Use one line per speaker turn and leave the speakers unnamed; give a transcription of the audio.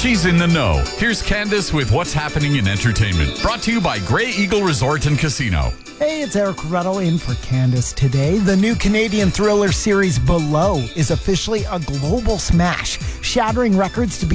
she's in the know. Here's Candace with what's happening in entertainment. Brought to you by Grey Eagle Resort and Casino.
Hey, it's Eric Ruddle in for Candace today. The new Canadian thriller series Below is officially a global smash, shattering records to be